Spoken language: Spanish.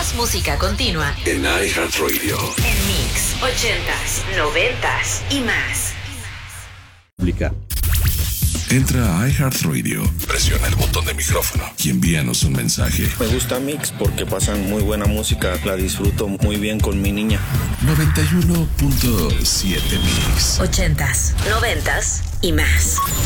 Más música continua en iHeartRadio. En Mix 80s, 90s y más. Entra a iHeartRadio, presiona el botón de micrófono y envíanos un mensaje. Me gusta Mix porque pasan muy buena música, la disfruto muy bien con mi niña. 91.7 Mix. 80s, 90s y más.